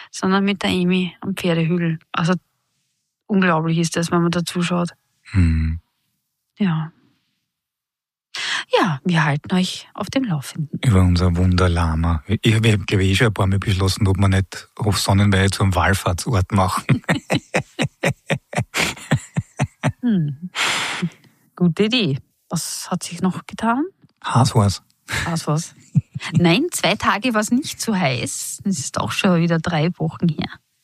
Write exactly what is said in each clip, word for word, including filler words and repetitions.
sondern mit der Emi am Pferdehügel. Also unglaublich ist das, wenn man da zuschaut. Mhm. Ja. Ja, wir halten euch auf dem Laufenden. Über unser Wunderlama. Ich habe, glaube ich, schon ein paar Mal beschlossen, ob wir nicht Hof Sonnenweide zum Wallfahrtsort machen. hm. Gute Idee. Was hat sich noch getan? Heiß war's. Heiß war's. Nein, zwei Tage war es nicht so heiß. Das ist auch schon wieder drei Wochen her.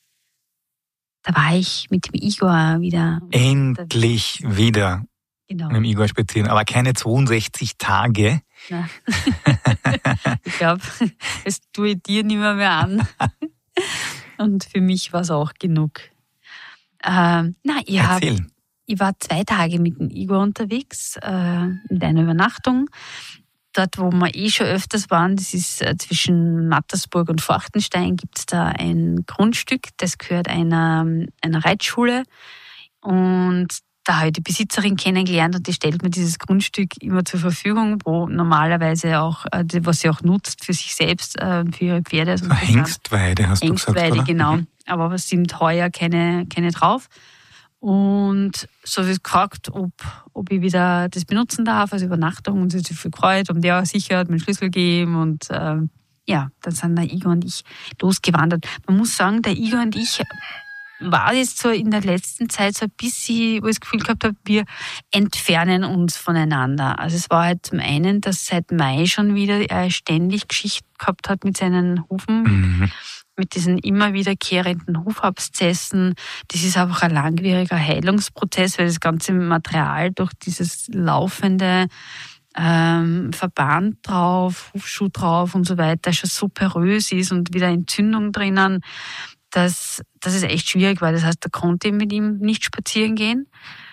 Da war ich mit dem Igor wieder. Endlich wieder. Genau. Mit dem Igor spazieren, aber keine zweiundsechzig Tage. Nein. Ich glaube, das tue ich dir nicht mehr, mehr an. Und für mich war es auch genug. Ähm, na, ich, hab, ich war zwei Tage mit dem Igor unterwegs, äh, mit einer Übernachtung. Dort, wo wir eh schon öfters waren, das ist äh, zwischen Mattersburg und Forchtenstein, gibt es da ein Grundstück, das gehört einer, einer Reitschule. Und da habe ich die Besitzerin kennengelernt und die stellt mir dieses Grundstück immer zur Verfügung, wo normalerweise auch, was sie auch nutzt für sich selbst, für ihre Pferde. Also Hengstweide hast du gesagt, Hengstweide, oder? genau. Aber es sind heuer keine, keine drauf. Und so habe ich gefragt, ob, ob ich wieder das benutzen darf als Übernachtung. Und sie hat sich viel gefreut und der sicher hat mir einen Schlüssel gegeben. Und ähm, ja, dann sind der Igor und ich losgewandert. Man muss sagen, der Igor und ich war jetzt so in der letzten Zeit so ein bisschen, wo ich das Gefühl gehabt habe, wir entfernen uns voneinander. Also es war halt zum einen, dass seit Mai schon wieder er ständig Geschichten gehabt hat mit seinen Hufen, Mhm. mit diesen immer wiederkehrenden Hufabszessen. Das ist einfach ein langwieriger Heilungsprozess, weil das ganze Material durch dieses laufende ähm, Verband drauf, Hufschuh drauf und so weiter schon so porös ist und wieder Entzündung drinnen, dass, dass es echt schwierig war. Das heißt, da konnte ich mit ihm nicht spazieren gehen.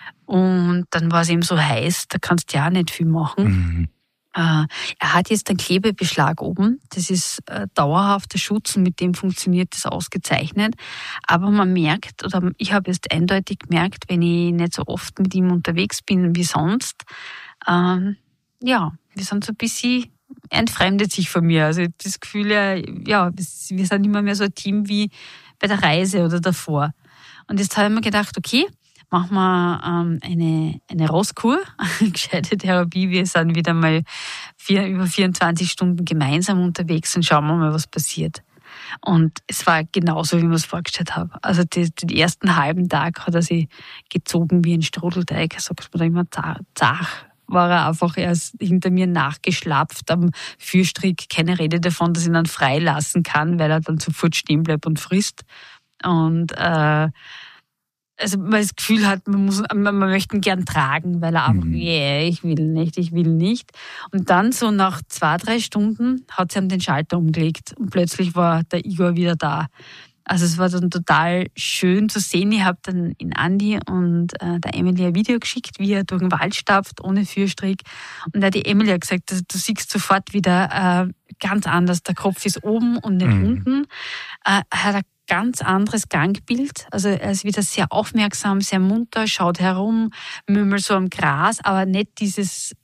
Und dann war es eben so heiß, da kannst du ja auch nicht viel machen. Mhm. Äh, er hat jetzt einen Klebebeschlag oben. Das ist äh, dauerhafter Schutz und mit dem funktioniert das ausgezeichnet. Aber man merkt, oder ich habe jetzt eindeutig gemerkt, wenn ich nicht so oft mit ihm unterwegs bin wie sonst, ähm, ja, wir sind so ein bisschen, er entfremdet sich von mir. Also das Gefühl, ja, wir sind immer mehr so ein Team wie bei der Reise oder davor. Und jetzt habe ich mir gedacht, okay, machen wir ähm, eine, eine Rosskur, eine gescheite Therapie. Wir sind wieder mal vier, über vierundzwanzig Stunden gemeinsam unterwegs und schauen wir mal, was passiert. Und es war genauso, wie ich mir es vorgestellt habe. Also die, den ersten halben Tag hat er sich gezogen wie ein Strudelteig, sagt man da immer, zach. War er einfach erst hinter mir nachgeschlapft am Führstrick. Keine Rede davon, dass ich ihn dann freilassen kann, weil er dann sofort stehen bleibt und frisst. Und äh, also man das Gefühl hat, man muss, man, man möchte ihn gern tragen, weil er einfach, Mhm. yeah, ich will nicht, ich will nicht. Und dann so nach zwei, drei Stunden hat sie ihm den Schalter umgelegt und plötzlich war der Igor wieder da. Also es war dann total schön zu sehen. Ich habe dann in Andi und äh, der Emily ein Video geschickt, wie er durch den Wald stapft, ohne Führstrick. Und da hat die Emily gesagt, du, du siehst sofort wieder äh, ganz anders. Der Kopf ist oben und nicht Mhm. unten. Äh, er hat ein ganz anderes Gangbild. Also er ist wieder sehr aufmerksam, sehr munter, schaut herum, mümmelt so am Gras, aber nicht dieses...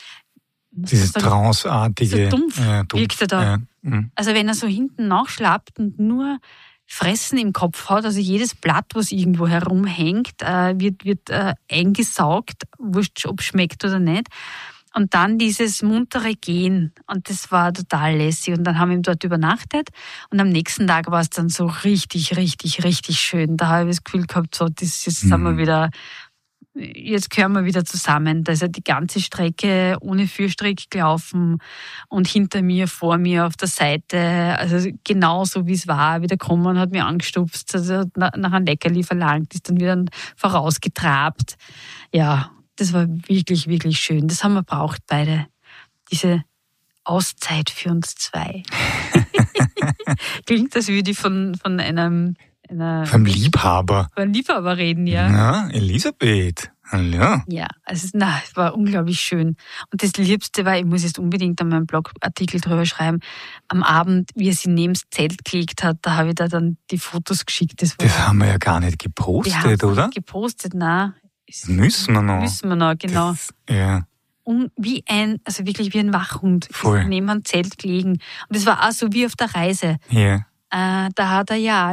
Dieses tranceartige... So dumpf ja, dumpf. wirkt er da. Ja. Mhm. Also wenn er so hinten nachschlappt und nur Fressen im Kopf hat, also jedes Blatt, was irgendwo herumhängt, äh, wird, wird äh, eingesaugt, wurscht, ob es schmeckt oder nicht. Und dann dieses muntere Gehen. Und das war total lässig. Und dann haben wir ihm dort übernachtet. Und am nächsten Tag war es dann so richtig, richtig, richtig schön. Da habe ich das Gefühl gehabt, so, das, jetzt Mhm. sind wir wieder... Jetzt gehören wir wieder zusammen. Da ist er die ganze Strecke ohne Führstrick gelaufen und hinter mir, vor mir, auf der Seite, also genauso wie es war, wieder gekommen, hat mir angestupst, also hat nach einem Leckerli verlangt, ist dann wieder vorausgetrabt. Ja, das war wirklich, wirklich schön. Das haben wir braucht beide. Diese Auszeit für uns zwei. Klingt, als würde ich von, von einem Einer, Vom Liebhaber. Von Liebhaber reden, ja. Ja, Elisabeth. Hallo. Ja, also na, es war unglaublich schön. Und das Liebste war, ich muss jetzt unbedingt an meinem Blogartikel drüber schreiben, am Abend, wie er sie neben das Zelt gelegt hat, da habe ich da dann die Fotos geschickt. Das, war, Das haben wir ja gar nicht gepostet, wir oder? Nicht gepostet, nein. Das müssen wir noch. Müssen wir noch, genau. Das, ja. Und wie ein, also wirklich wie ein Wachhund, Voll. ist neben einem Zelt gelegen. Und das war auch so wie auf der Reise. Ja. Äh, da hat er ja